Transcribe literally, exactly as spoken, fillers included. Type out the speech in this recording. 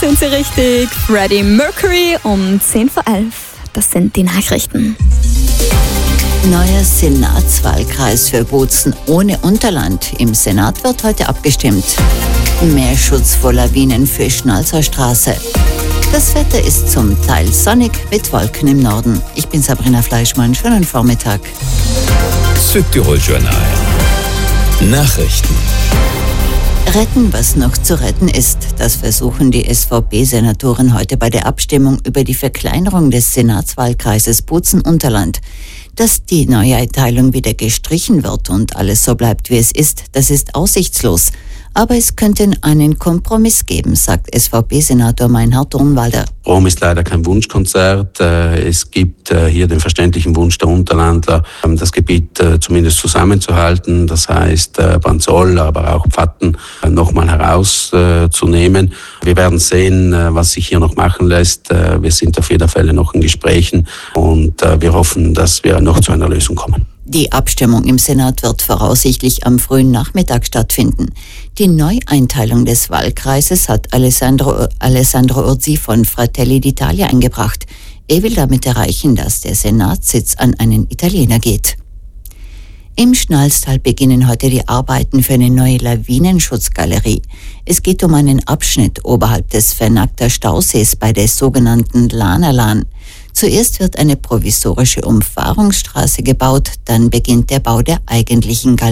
Sind Sie richtig? Freddie Mercury um zehn vor elf. Das sind die Nachrichten. Neuer Senatswahlkreis für Bozen ohne Unterland. Im Senat wird heute abgestimmt. Mehr Schutz vor Lawinen für Schnalzer Straße. Das Wetter ist zum Teil sonnig mit Wolken im Norden. Ich bin Sabrina Fleischmann. Schönen Vormittag. Südtirol Journal. Nachrichten. Retten, was noch zu retten ist. Das versuchen die S V P-Senatoren heute bei der Abstimmung über die Verkleinerung des Senatswahlkreises Bozen-Unterland. Dass die Neueinteilung wieder gestrichen wird und alles so bleibt, wie es ist, das ist aussichtslos. Aber es könnte einen Kompromiss geben, sagt S V P-Senator Meinhard Dornwalder. Rom ist leider kein Wunschkonzert. Es gibt hier den verständlichen Wunsch der Unterlandler, das Gebiet zumindest zusammenzuhalten. Das heißt, Banzol, aber auch Pfatten nochmal herauszunehmen. Wir werden sehen, was sich hier noch machen lässt. Wir sind auf jeden Fall noch in Gesprächen und wir hoffen, dass wir noch zu einer Lösung kommen. Die Abstimmung im Senat wird voraussichtlich am frühen Nachmittag stattfinden. Die Neueinteilung des Wahlkreises hat Alessandro, Alessandro Urzi von Fratelli d'Italia eingebracht. Er will damit erreichen, dass der Senatssitz an einen Italiener geht. Im Schnalztal beginnen heute die Arbeiten für eine neue Lawinenschutzgalerie. Es geht um einen Abschnitt oberhalb des Vernagter Stausees bei der sogenannten Lanerlan. Zuerst wird eine provisorische Umfahrungsstraße gebaut, dann beginnt der Bau der eigentlichen Galerie.